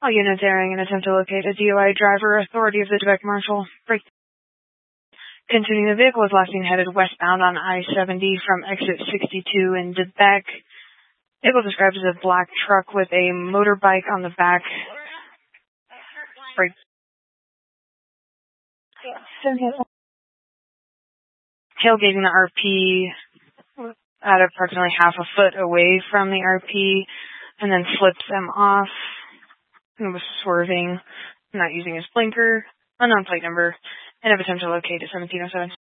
All units airing an attempt to locate a DUI driver. Authority of the Quebec Marshal. Break. Continuing, the vehicle is last seen headed westbound on I-70 from exit 62 in Quebec. Vehicle described as a black truck with a motorbike on the back. Break. Tailgating the RP at approximately half a foot away from the RP and then flipped them off and was swerving, not using his blinker, unknown plate number, and have attempt to locate at 1707.